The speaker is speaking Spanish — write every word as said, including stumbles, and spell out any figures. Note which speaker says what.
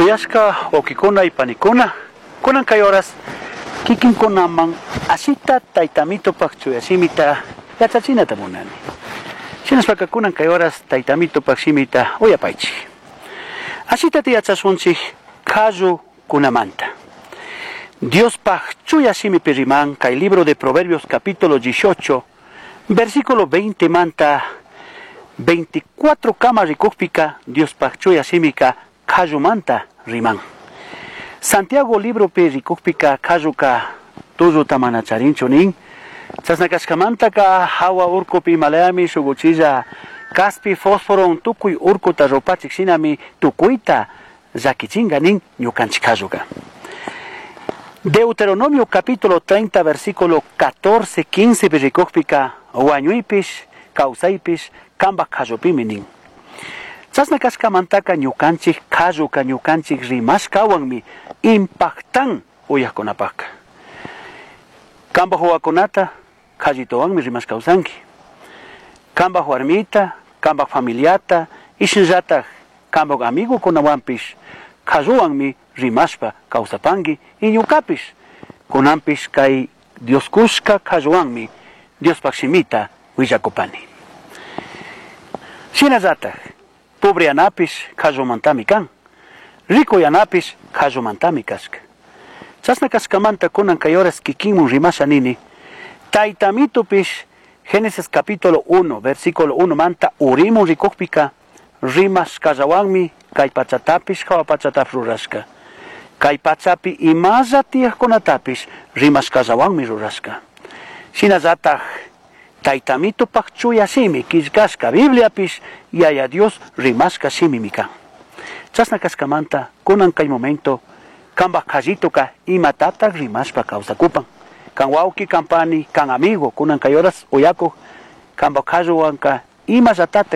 Speaker 1: Kuyashka okikuna y panikuna, kunan kay horas kikin kunaman asita taytamito pakchuyasimita yachachinata munani. Shinaspaqa kunan kay horas taytamito paksimita uyapaychi. Asita tiyachasunchik kayu kunamanta. Dios pakchuyasimi periman kay libro de Proverbios capítulo dieciocho, versículo veinte manta veinticuatro kama rikukpika Dios pakchuyasimika kayu manta riman. Santiago libro pe rikukpika kayuka tuzu tamanacharincho nin. Chasnakashkamanta ka hawa urko pi malayami shuguchilla kaspi fósforo un tukuy urko ta ropachik sinami tukuyta llakichinga nin ñukanchik kayuka. Deuteronomio capítulo treinta versículo catorce quince pe rikukpika wañuypish kawsaypish kambak kayupimi nin. Chasnakashkamantaka ñukanchik kayuka ñukanchik rimashkawanmi impactan uyakkunapaka. Kambak wawakunata kallitowanmi rimashkawsanki. Kambak warmita, kambak familiata, ishinllatak kambak amigukunawanpish kayuwanmi rimashpa kawsapanki y ñukapish kunanpish kay Dios kushka kayuwanmi Diospak shimita willakupani. Shinallatak pobre anapish kayumantami kan, rico yanapish kayumantami kashka. Chasnakashkamanta kunan kay horas kikinmun rimasha nini, taytamitopish Génesis capítulo uno, versículo uno manta urimun rikukpika rimashkallawanmi kay pachatapish hawapachatap rurashka. Kay pachapi imalla tiyaqkunatapish rimashkallawanmi rurashka. Shinallatak taytamito pakchuyasimi killkashka Bibliapish yaya Dios rimashka shimimi kan. Chasnakashkamanta kunan kay momento kambak kallitoka imatatak rimashpa kawsakupan. Kan wauki kampani, kan amigo kunan kay horas uyako kambak kalluwanka imallatataq